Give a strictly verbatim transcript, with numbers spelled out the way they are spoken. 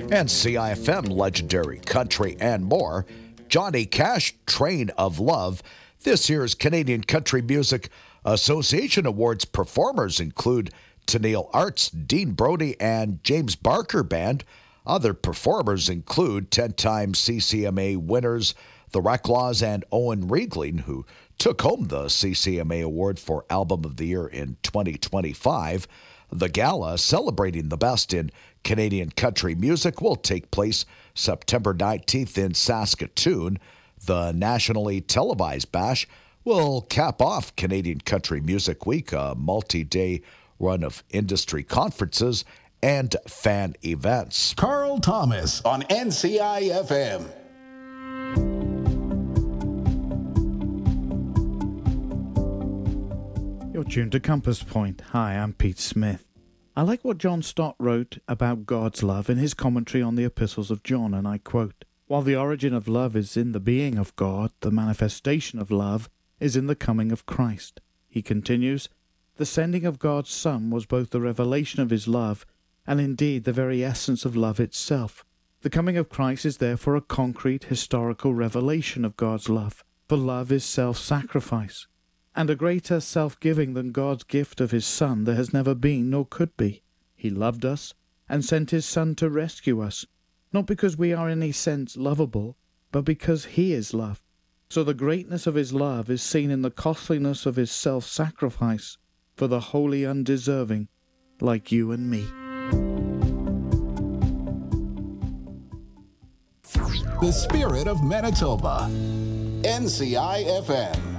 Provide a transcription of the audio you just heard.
And C I F M legendary country and more. Johnny Cash, Train of Love. This year's Canadian Country Music Association Awards performers include Tennille Arts, Dean Brody, and James Barker Band. Other performers include ten-time C C M A winners The Reclaws and Owen Riegling, who took home the C C M A Award for Album of the Year in twenty twenty-five. The gala, celebrating the best in Canadian country music, will take place September nineteenth in Saskatoon. The nationally televised bash will cap off Canadian Country Music Week, a multi-day run of industry conferences and fan events. Carl Thomas on N C I F M. You're tuned to Compass Point. Hi, I'm Pete Smith. I like what John Stott wrote about God's love in his commentary on the epistles of John, and I quote, "While the origin of love is in the being of God, the manifestation of love is in the coming of Christ." He continues, "The sending of God's Son was both the revelation of his love and indeed the very essence of love itself. The coming of Christ is therefore a concrete historical revelation of God's love, for love is self-sacrifice. And a greater self-giving than God's gift of his Son there has never been nor could be. He loved us and sent his Son to rescue us, not because we are in any sense lovable, but because he is love. So the greatness of his love is seen in the costliness of his self-sacrifice for the wholly undeserving, like you and me." The Spirit of Manitoba. N C I F M.